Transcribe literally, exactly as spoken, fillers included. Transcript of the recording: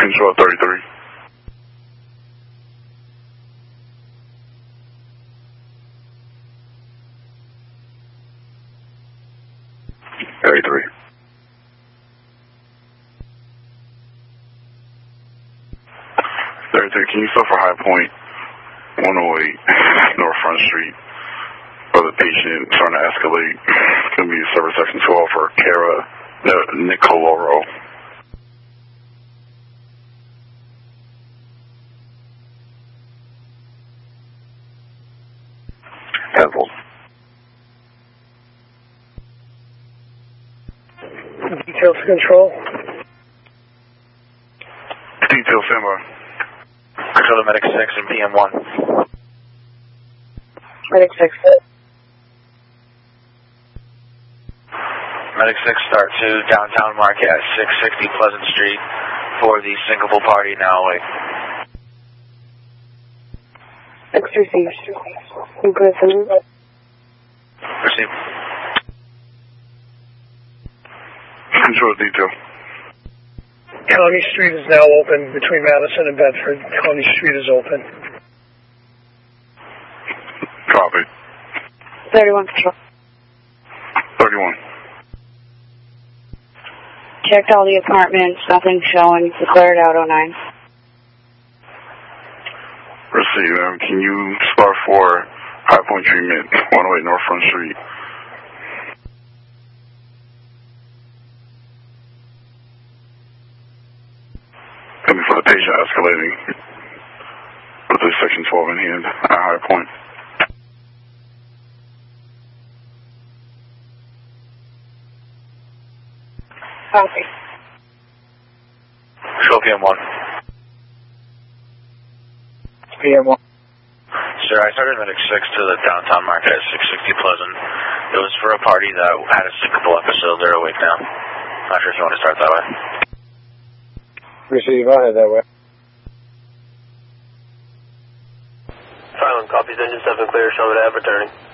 Control thirty-three. thirty-three. thirty-three, can you suffer High Point, one oh eight, North Front Street, for the patient starting to escalate? It's going to be service section twelve for Kara Nicoloro. Pencils. Details control. Detail standby. Control to Medic six and P M one. Medic six. Medic six, start to downtown market at six sixty Pleasant Street for the syncopal party now away. X received. Impressive. Receive. Control detail. County Street is now open between Madison and Bedford. County Street is open. Copy. thirty-one control. thirty-one. Checked all the apartments, nothing showing. Declared out oh nine. Receive. Um, can you start for High Point treatment, one oh eight North Front Street? Coming for the patient escalating with the section twelve in hand at High Point. Copy. Control P M one. P M one. Sir, I started Medic six to the downtown market at six sixty Pleasant. It was for a party that had a syncopal episode. They're awake now. Not sure if you want to start that way. Receive, I'll head that way. Silent, copies, engine seven clear, show it at returning.